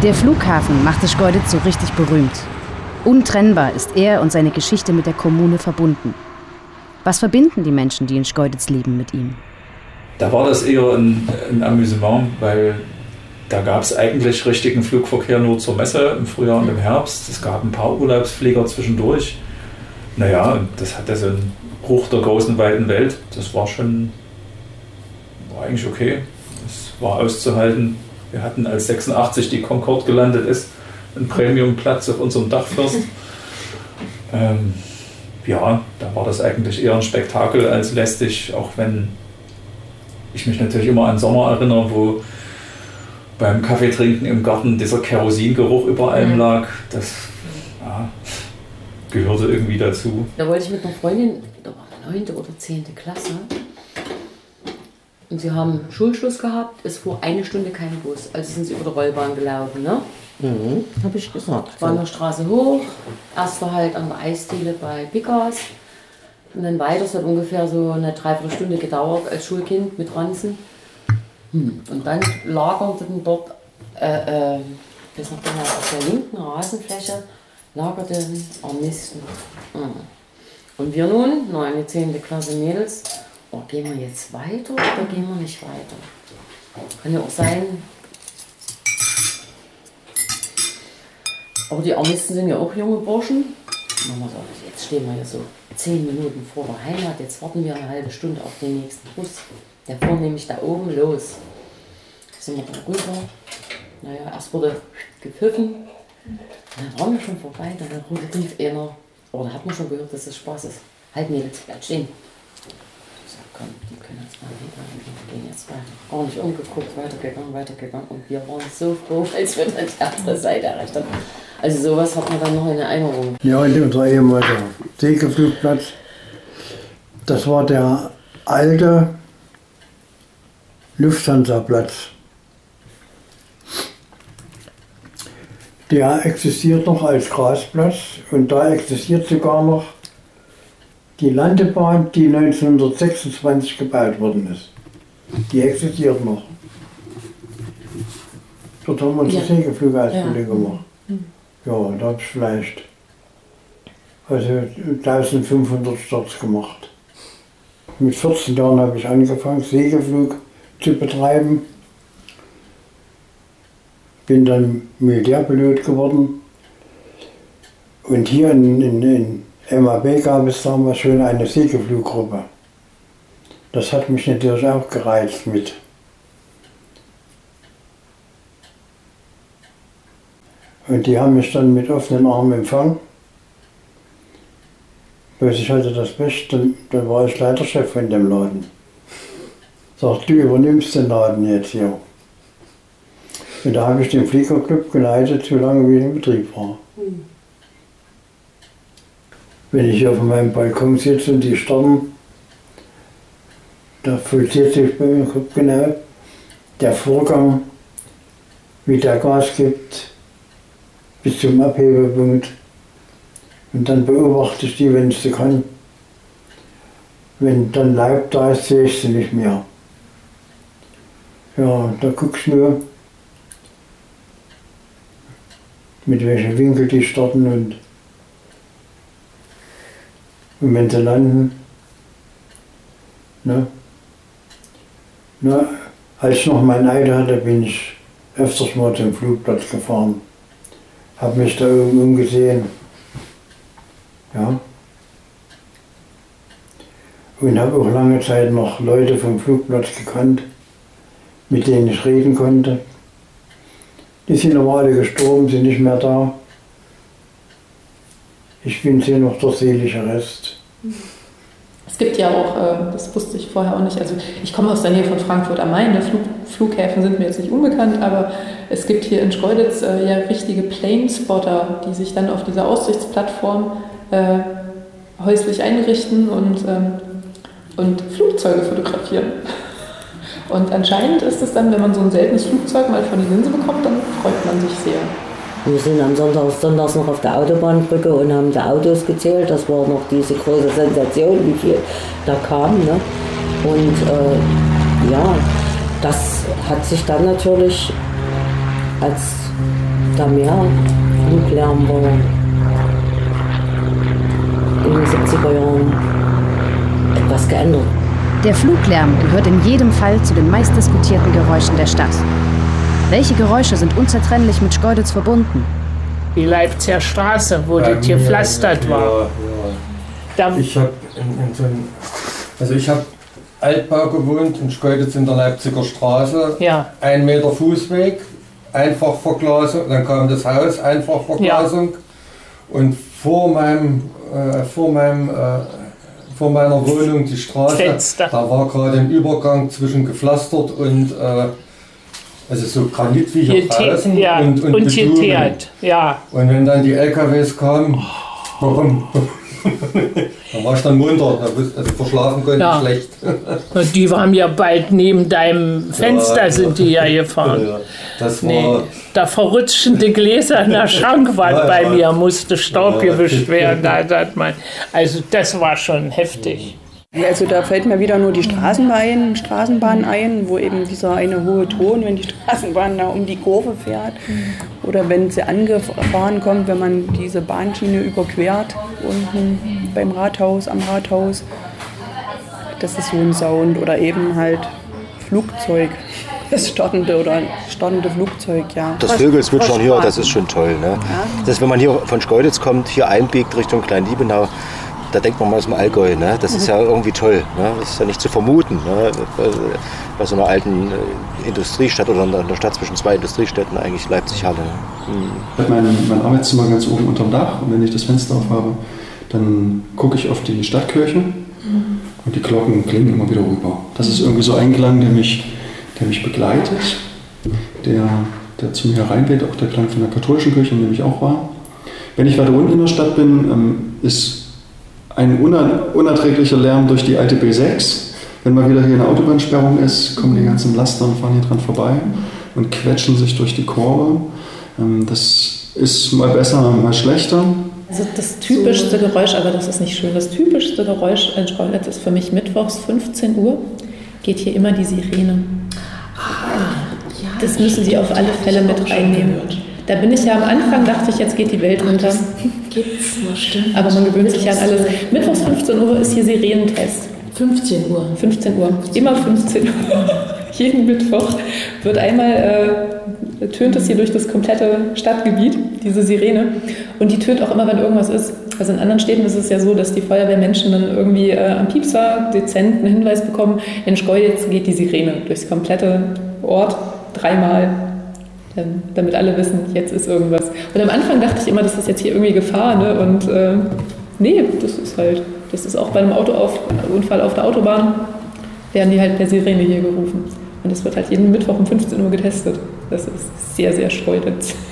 Der Flughafen machte Schkeuditz so richtig berühmt. Untrennbar ist er und seine Geschichte mit der Kommune verbunden. Was verbinden die Menschen, die in Schkeuditz leben, mit ihm? Da war das eher ein Amüsement, weil da gab es eigentlich richtigen Flugverkehr nur zur Messe im Frühjahr und im Herbst. Es gab ein paar Urlaubsflieger zwischendurch. Naja, und das hatte so einen Bruch der großen, weiten Welt. Das war eigentlich okay. Es war auszuhalten. Wir hatten, als 86 die Concorde gelandet ist, einen Premiumplatz auf unserem Dachfirst. Ja, da war das eigentlich eher ein Spektakel als lästig, auch wenn ich mich natürlich immer an Sommer erinnere, wo beim Kaffeetrinken im Garten dieser Kerosingeruch über allem lag. Das gehörte irgendwie dazu. Da wollte ich mit einer Freundin, da war 9. oder 10. Klasse, und sie haben Schulschluss gehabt, es fuhr 1 Stunde kein Bus, also sind sie über die Rollbahn gelaufen, ne? Mhm, habe ich gesagt. Wanderstraße hoch, erster Halt an der Eisdiele bei Pickers und dann weiter, es hat ungefähr so eine Dreiviertelstunde gedauert als Schulkind mit Ranzen. Und dann lagerten dort, bis noch genau auf der linken Rasenfläche, lagerten Armisten. Und wir nun, 9. 10. Klasse Mädels, gehen wir jetzt weiter oder gehen wir nicht weiter? Kann ja auch sein. Aber die Armisten sind ja auch junge Burschen. Mama sagt, jetzt stehen wir ja so 10 Minuten vor der Heimat, jetzt warten wir eine halbe Stunde auf den nächsten Bus. Der fuhr nämlich da oben los. Sind wir dann rüber. Naja, erst wurde gepfiffen. Dann waren wir schon vorbei, dann rief einer, oder hat man schon gehört, dass das Spaß ist. Halt Mädels, bleib stehen. Ich sag, komm, die können jetzt mal wieder, wir gehen jetzt weiter. Gar nicht umgeguckt, weitergegangen und wir waren so froh, als wir dann die andere Seite erreicht haben. Also sowas hat man dann noch in Erinnerung. Ja, und unser ehemaliger Segelflugplatz, das war der alte Lufthansa-Platz. Der existiert noch als Grasplatz und da existiert sogar noch die Landebahn, die 1926 gebaut worden ist. Die existiert noch. Dort haben wir unsere Segelflugausbildung gemacht. Ja, da habe ich vielleicht 1500 Starts gemacht. Mit 14 Jahren habe ich angefangen, Segelflug zu betreiben. Bin dann Militärpilot geworden. Und hier in MAB gab es damals schon eine Segelfluggruppe. Das hat mich natürlich auch gereizt mit. Und die haben mich dann mit offenen Armen empfangen. Bloß ich hatte das Pech, dann war ich leider Chef von dem Laden. Sagt, du übernimmst den Laden jetzt hier. Und da habe ich den Fliegerclub geleitet, solange wie ich in Betrieb war. Wenn ich auf meinem Balkon sitze und die starren, da vollzieht sich bei mir genau der Vorgang, wie der Gas gibt, bis zum Abhebepunkt. Und dann beobachte ich die, wenn ich sie kann. Wenn dann Laub da ist, sehe ich sie nicht mehr. Ja, da guckst du nur, mit welchem Winkel die starten und wenn sie landen. Ne? Na, als ich noch mein Auto hatte, bin ich öfters mal zum Flugplatz gefahren. Habe mich da oben umgesehen. Ja. Und habe auch lange Zeit noch Leute vom Flugplatz gekannt, mit denen ich reden konnte. Die sind aber alle gestorben, sind nicht mehr da. Ich bin hier noch der seelische Rest. Es gibt ja auch, das wusste ich vorher auch nicht, also ich komme aus der Nähe von Frankfurt am Main, Flughäfen sind mir jetzt nicht unbekannt, aber es gibt hier in Schkeuditz ja richtige Planespotter, die sich dann auf dieser Aussichtsplattform häuslich einrichten und Flugzeuge fotografieren. Und anscheinend ist es dann, wenn man so ein seltenes Flugzeug mal vor die Linse bekommt, dann freut man sich sehr. Wir sind am Sonntags noch auf der Autobahnbrücke und haben die Autos gezählt. Das war noch diese große Sensation, wie viel da kam. Ne? Und ja, das hat sich dann natürlich als da mehr Fluglärm war in den 70er Jahren etwas geändert. Der Fluglärm gehört in jedem Fall zu den meistdiskutierten Geräuschen der Stadt. Welche Geräusche sind unzertrennlich mit Schkeuditz verbunden? Die Leipziger Straße, wo das gepflastert war. Ja. Ich habe Altbau gewohnt in Schkeuditz in der Leipziger Straße. Ja. 1 Meter Fußweg, Einfachverglasung, dann kam das Haus, Einfachverglasung. Ja. Und vor meiner Wohnung die Straße, Fenster. Da war gerade ein Übergang zwischen gepflastert und also so Granitwiecher draußen und geteert. Ja. Und wenn dann die LKWs kamen, dann war ich dann munter, also verschlafen konnte ich schlecht. Die waren ja bald neben deinem Fenster, sind die ja gefahren. Ja, das war da verrutschten die Gläser in der Schrankwand bei mir, musste Staub gewischt werden. Also das war schon heftig. Also da fällt mir wieder nur die Straßenbahn ein, wo eben dieser eine hohe Ton, wenn die Straßenbahn da um die Kurve fährt oder wenn sie angefahren kommt, wenn man diese Bahnschiene überquert unten am Rathaus. Das ist so ein Sound oder eben halt Flugzeug, das startende Flugzeug, ja. Das Vögelzwitschern hier, das ist schon toll. Ne? Ja. Das, wenn man hier von Schkeuditz kommt, hier einbiegt Richtung Klein-Liebenau, da denkt man mal aus dem Allgäu, ne? Das ist ja irgendwie toll. Ne? Das ist ja nicht zu vermuten. Ne? Bei so einer alten Industriestadt oder einer Stadt zwischen 2 Industriestädten, eigentlich Leipzig-Halle. Ich habe mein Arbeitszimmer ganz oben unterm Dach und wenn ich das Fenster auf habe, dann gucke ich auf die Stadtkirche und die Glocken klingen immer wieder rüber. Das ist irgendwie so ein Klang, der mich begleitet, der zu mir hereinweht, auch der Klang von der katholischen Kirche, in dem ich auch war. Wenn ich weiter unten in der Stadt bin, ist ein unerträglicher Lärm durch die alte B6. Wenn mal wieder hier eine Autobahnsperrung ist, kommen die ganzen Laster und fahren hier dran vorbei und quetschen sich durch die Kurve. Das ist mal besser, mal schlechter. Also das typischste Geräusch, aber das ist nicht schön, das typischste Geräusch in Schkeuditz ist für mich mittwochs 15 Uhr, geht hier immer die Sirene. Das müssen Sie auf alle Fälle mit reinnehmen. Da bin ich ja am Anfang, dachte ich, jetzt geht die Welt runter. Gibt's noch, stimmt. Aber man gewöhnt sich ja an alles. Mittwochs 15 Uhr ist hier Sirenentest. 15 Uhr. 15 Uhr. Immer 15 Uhr. Jeden Mittwoch wird einmal, tönt es hier durch das komplette Stadtgebiet, diese Sirene. Und die tönt auch immer, wenn irgendwas ist. Also in anderen Städten ist es ja so, dass die Feuerwehrmenschen dann irgendwie am Piepser dezent einen Hinweis bekommen. In Schkeuditz geht die Sirene durchs komplette Ort 3-mal. Damit alle wissen, jetzt ist irgendwas. Und am Anfang dachte ich immer, das ist jetzt hier irgendwie Gefahr. Ne? Und nee, das ist auch bei einem Unfall auf der Autobahn, werden die halt per Sirene hier gerufen. Und das wird halt jeden Mittwoch um 15 Uhr getestet. Das ist sehr, sehr Schkeuditz.